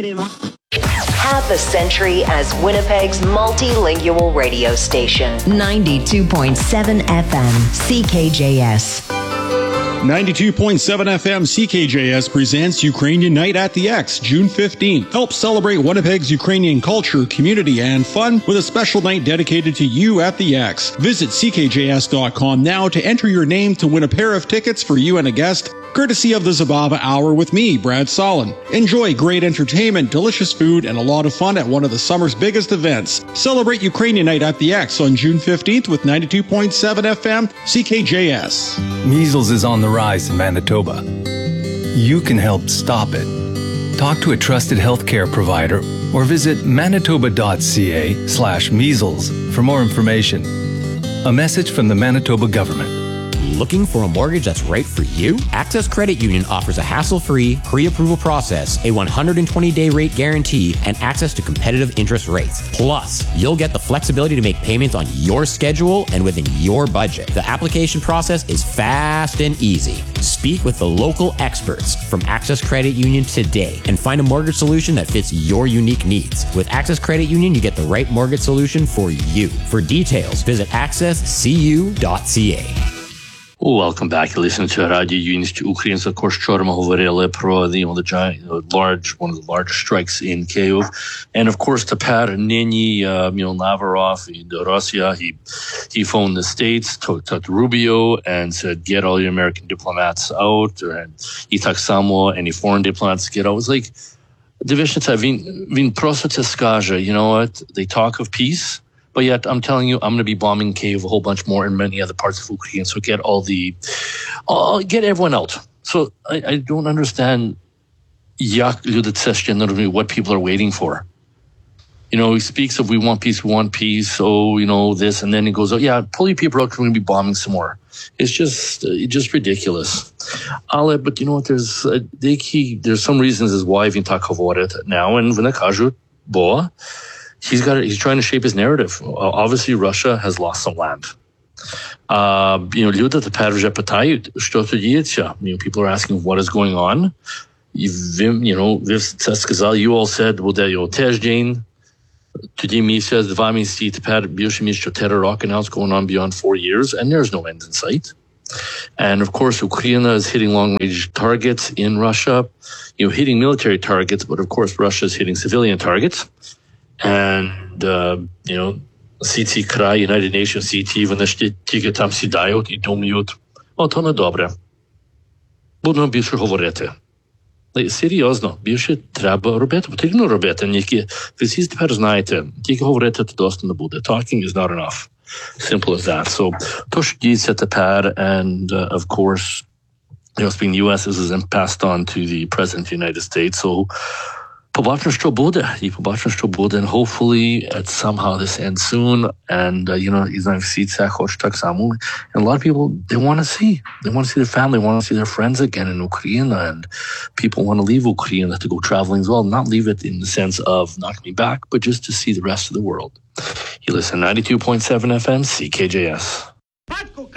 Half a century as Winnipeg's multilingual radio station. 92.7 FM, CKJS. 92.7 FM CKJS presents Ukrainian Night at the X, June 15th. Help celebrate Winnipeg's Ukrainian culture, community, and fun with a special night dedicated to you at the X. Visit ckjs.com now to enter your name to win a pair of tickets for you and a guest, courtesy of the Zabava Hour with me, Brad Solon. Enjoy great entertainment, delicious food, and a lot of fun at one of the summer's biggest events. Celebrate Ukrainian Night at the X on June 15th with 92.7 FM CKJS. Measles is on the rise in Manitoba. You can help stop it. Talk to a trusted healthcare provider or visit manitoba.ca/measles for more information. A message from the Manitoba government. Looking for a mortgage that's right for you? Access Credit Union offers a hassle-free, pre-approval process, a 120-day rate guarantee, and access to competitive interest rates. Plus, you'll get the flexibility to make payments on your schedule and within your budget. The application process is fast and easy. Speak with the local experts from Access Credit Union today and find a mortgage solution that fits your unique needs. With Access Credit Union, you get the right mortgage solution for you. For details, visit accesscu.ca. Welcome back. You're listening to Radio Unity Ukrainians. Of course, вчора ми говорили про one of the largest strikes in Kyiv. And of course, тепер нині, Lavrov in Russia, he phoned the States, talked to Rubio and said, get all your American diplomats out. And he так само, any foreign diplomats get out. It was like, дивишся, він просто це скаже, you know what, they talk of peace. But yet, I'm telling you, I'm going to be bombing Kyiv a whole bunch more in many other parts of Ukraine. So get get everyone out. So I don't understand what people are waiting for. He speaks of we want peace, this, and then he goes, pull your people out because we're going to be bombing some more. It's just ridiculous. But you know what? There's some reasons as why він так говорить now, and вони кажуть, бо he's trying to shape his narrative. Obviously, Russia has lost some land. Люди тепер вже питають, що тут діється. People are asking what is going on. Ви це сказали, you all said, буде тиждень, тоді місяць, 2 місяці, тепер більше ніж 4 роки. Now it's going on beyond 4 years, and there's no end in sight. And of course, Ukraine is hitting long-range targets in Russia, hitting military targets, but of course, Russia is hitting civilian targets. And, CT край, United Nations, CT, вони ж тільки там сідають і думають, то не добре. Будемо більше говорити. Серйозно, більше треба робити, потрібно робити. Ви всі тепер знаєте, тільки говорити то досить не буде. Talking is not enough. Simple as that. So, то ж діється тепер, and of course, speaking the US, this is passed on to the President of the United States, so побачимо, що буде, and hopefully somehow this ends soon, and he's not всі це хочуть так само, and a lot of people, they want to see their family, want to see their friends again in Ukraine, and people want to leave Ukraine to go traveling as well, not leave it in the sense of not coming back, but just to see the rest of the world. You listen, 92.7 FM, CKJS.